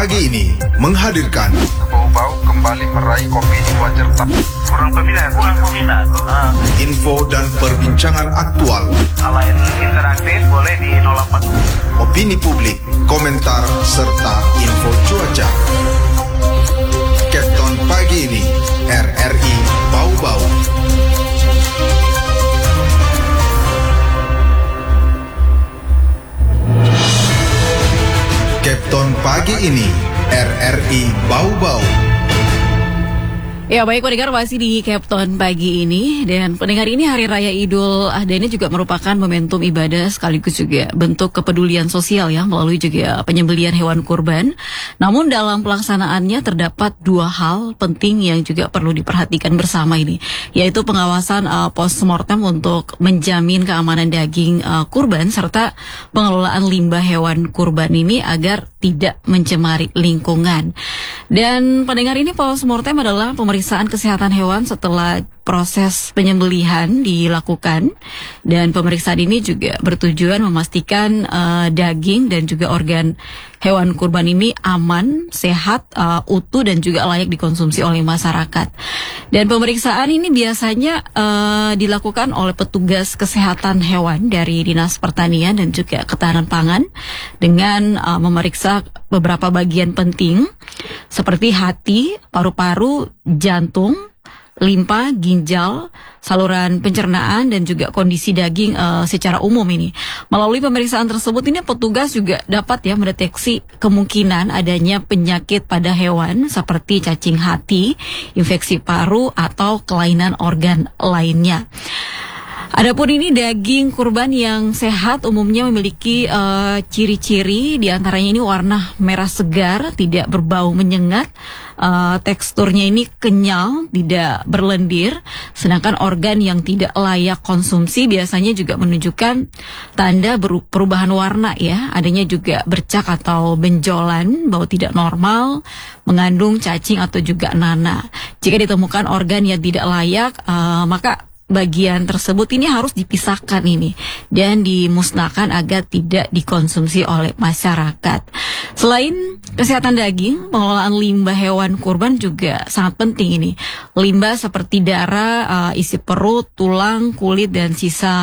Pagi ini menghadirkan Bau-bau kembali meraih opini wajar tak kurang peminat. Info dan perbincangan aktual, Selain interaktif boleh di 08. opini publik, komentar, serta info cuaca. Captain Pagi ini, RRI Bau-Bau. Captain Pagi ini, RRI Bau-Bau. Ya baik pendengar, masih di Captain Pagi ini. Dan pendengar, ini Hari Raya Idul Adha ini juga merupakan momentum ibadah sekaligus juga bentuk kepedulian sosial ya, melalui juga penyembelihan hewan kurban. Namun dalam pelaksanaannya terdapat dua hal penting yang juga perlu diperhatikan bersama ini, yaitu pengawasan postmortem untuk menjamin keamanan daging kurban, serta pengelolaan limbah hewan kurban ini agar tidak mencemari lingkungan. Dan pendengar, ini postmortem adalah pemeriksaan kesehatan hewan setelah proses penyembelihan dilakukan, dan pemeriksaan ini juga bertujuan memastikan daging dan juga organ hewan kurban ini aman, sehat, utuh dan juga layak dikonsumsi oleh masyarakat. Dan pemeriksaan ini biasanya dilakukan oleh petugas kesehatan hewan dari Dinas Pertanian dan juga Ketahanan Pangan dengan memeriksa beberapa bagian penting seperti hati, paru-paru, jantung, limpa, ginjal, saluran pencernaan dan juga kondisi daging secara umum ini. Melalui pemeriksaan tersebut ini petugas juga dapat ya mendeteksi kemungkinan adanya penyakit pada hewan seperti cacing hati, infeksi paru atau kelainan organ lainnya. Adapun ini daging kurban yang sehat umumnya memiliki ciri-ciri, diantaranya ini warna merah segar, tidak berbau menyengat, teksturnya ini kenyal, tidak berlendir, sedangkan organ yang tidak layak konsumsi biasanya juga menunjukkan tanda perubahan warna ya, adanya juga bercak atau benjolan, bau tidak normal, mengandung cacing atau juga nanah. Jika ditemukan organ yang tidak layak, maka bagian tersebut ini harus dipisahkan ini dan dimusnahkan agar tidak dikonsumsi oleh masyarakat. Selain kesehatan daging, pengelolaan limbah hewan kurban juga sangat penting ini. Limbah seperti darah, isi perut, tulang, kulit dan sisa